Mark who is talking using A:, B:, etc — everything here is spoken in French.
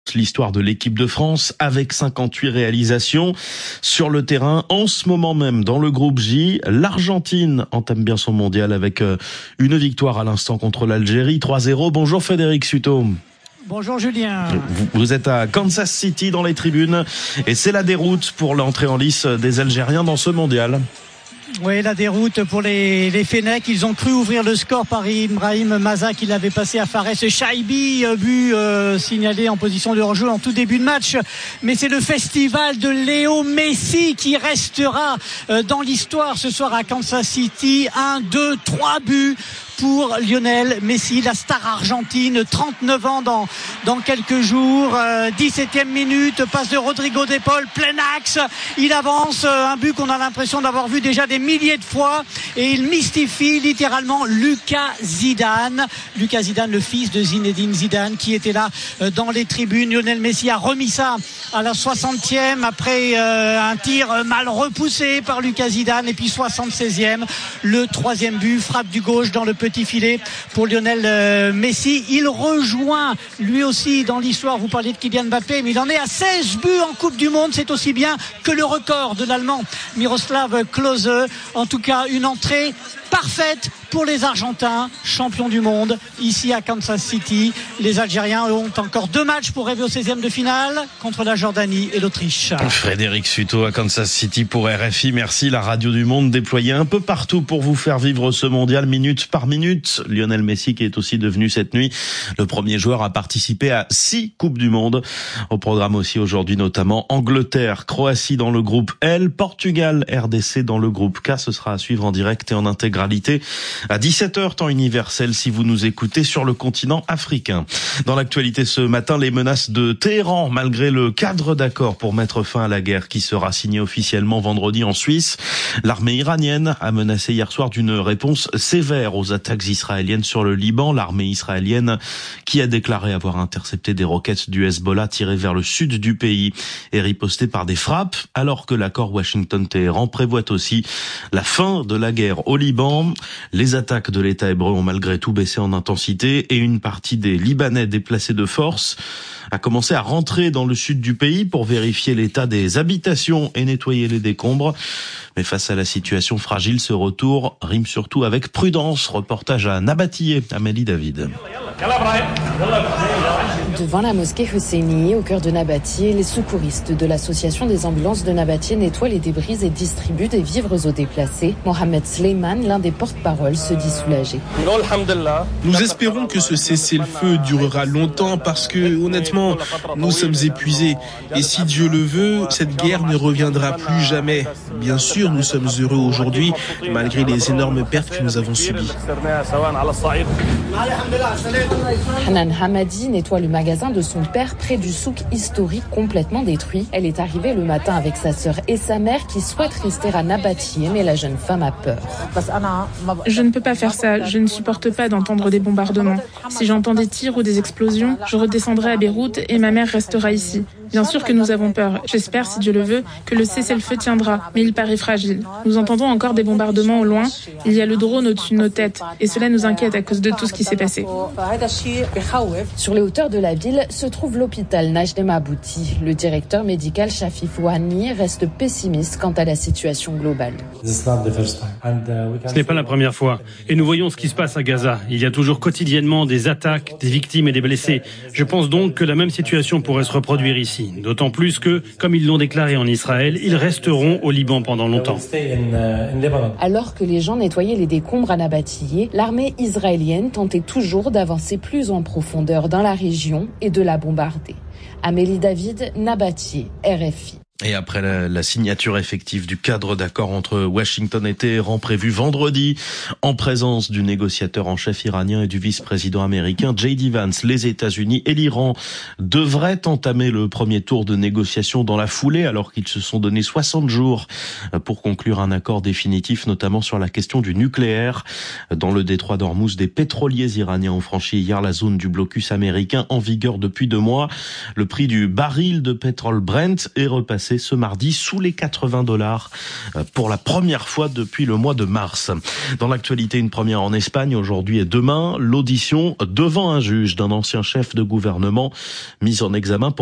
A: L'histoire de l'équipe de France avec 58 réalisations sur le terrain. En ce moment même, dans le groupe J, l'Argentine entame bien son mondial avec une victoire à l'instant contre l'Algérie, 3-0. Bonjour Frédéric Suto.
B: Bonjour Julien.
A: Vous êtes à Kansas City dans les tribunes et c'est la déroute pour l'entrée en lice des Algériens dans ce mondial.
B: Oui, la déroute pour les Fennecs. Ils ont cru ouvrir le score par Ibrahim Maza qui l'avait passé à Fares Chaibi, but signalé en position de hors-jeu en tout début de match. Mais c'est le festival de Léo Messi qui restera dans l'histoire ce soir à Kansas City. 1, 2, 3 buts pour Lionel Messi, la star argentine, 39 ans dans quelques jours. 17e minute, passe de Rodrigo de Paul, plein axe, il avance, un but qu'on a l'impression d'avoir vu déjà des milliers de fois, et il mystifie littéralement Lucas Zidane, le fils de Zinedine Zidane, qui était là dans les tribunes. Lionel Messi a remis ça à la 60e après un tir mal repoussé par Lucas Zidane, et puis 76e, le troisième but, frappe du gauche dans le petit filet pour Lionel Messi. Il rejoint lui aussi dans l'histoire, vous parlez de Kylian Mbappé, mais il en est à 16 buts en Coupe du Monde, c'est aussi bien que le record de l'Allemand Miroslav Klose. En tout cas, une entrée parfaite pour les Argentins, champions du monde, ici à Kansas City. Les Algériens ont encore 2 matchs pour rêver au 16e de finale contre la Jordanie et l'Autriche.
A: Frédéric Suto à Kansas City pour RFI. Merci, la radio du monde déployée un peu partout pour vous faire vivre ce mondial minute par minute. Lionel Messi qui est aussi devenu cette nuit le premier joueur à participer à 6 Coupes du Monde. Au programme aussi aujourd'hui notamment Angleterre, Croatie dans le groupe L, Portugal, RDC dans le groupe K. Ce sera à suivre en direct et en intégralité à 17h temps universel si vous nous écoutez sur le continent africain. Dans l'actualité ce matin, les menaces de Téhéran malgré le cadre d'accord pour mettre fin à la guerre qui sera signé officiellement vendredi en Suisse. L'armée iranienne a menacé hier soir d'une réponse sévère aux attaques israéliennes sur le Liban. L'armée israélienne qui a déclaré avoir intercepté des roquettes du Hezbollah tirées vers le sud du pays et ripostées par des frappes, alors que l'accord Washington-Téhéran prévoit aussi la fin de la guerre au Liban. Les attaques de l'État hébreu ont malgré tout baissé en intensité et une partie des Libanais déplacés de force a commencé à rentrer dans le sud du pays pour vérifier l'état des habitations et nettoyer les décombres. Mais face à la situation fragile, ce retour rime surtout avec prudence. Reportage à Nabatillé, Amélie David.
C: Devant la mosquée Husseini, au cœur de Nabatillé, les secouristes de l'association des ambulances de Nabatillé nettoient les débris et distribuent des vivres aux déplacés. Mohamed Sleiman, l'un des porte-paroles, se dit soulagé.
D: Nous espérons que ce cessez-le-feu durera longtemps parce que, honnêtement, nous sommes épuisés. Et si Dieu le veut, cette guerre ne reviendra plus jamais. Bien sûr, nous sommes heureux aujourd'hui, malgré les énormes pertes que nous avons subies.
C: Hanan Hamadi nettoie le magasin de son père près du souk historique complètement détruit. Elle est arrivée le matin avec sa sœur et sa mère qui souhaitent rester à Nabatillé, mais la jeune femme a peur.
E: Je ne peux pas faire ça, je ne supporte pas d'entendre des bombardements. Si j'entends des tirs ou des explosions, je redescendrai à Beyrouth et ma mère restera ici. Bien sûr que nous avons peur. J'espère, si Dieu le veut, que le cessez-le-feu tiendra, mais il paraît fragile. Nous entendons encore des bombardements au loin. Il y a le drone au-dessus de nos têtes, et cela nous inquiète à cause de tout ce qui s'est passé.
C: Sur les hauteurs de la ville se trouve l'hôpital Najdem Abouti. Le directeur médical Shafi Fouhani reste pessimiste quant à la situation globale.
F: Ce n'est pas la première fois. Et nous voyons ce qui se passe à Gaza. Il y a toujours quotidiennement des attaques, des victimes et des blessés. Je pense donc que la même situation pourrait se reproduire ici. D'autant plus que, comme ils l'ont déclaré en Israël, ils resteront au Liban pendant longtemps.
C: Alors que les gens nettoyaient les décombres à Nabatillé, l'armée israélienne tentait toujours d'avancer plus en profondeur dans la région et de la bombarder. Amélie David, Nabatillé, RFI.
A: Et après la signature effective du cadre d'accord entre Washington et Téhéran prévu vendredi, en présence du négociateur en chef iranien et du vice-président américain J.D. Vance, les États-Unis et l'Iran devraient entamer le premier tour de négociation dans la foulée, alors qu'ils se sont donné 60 jours pour conclure un accord définitif, notamment sur la question du nucléaire. Dans le détroit d'Ormuz, des pétroliers iraniens ont franchi hier la zone du blocus américain en vigueur depuis 2 mois. Le prix du baril de pétrole Brent est repassé passé ce mardi sous les $80 pour la première fois depuis le mois de mars. Dans l'actualité, une première en Espagne aujourd'hui et demain, l'audition devant un juge d'un ancien chef de gouvernement mis en examen pour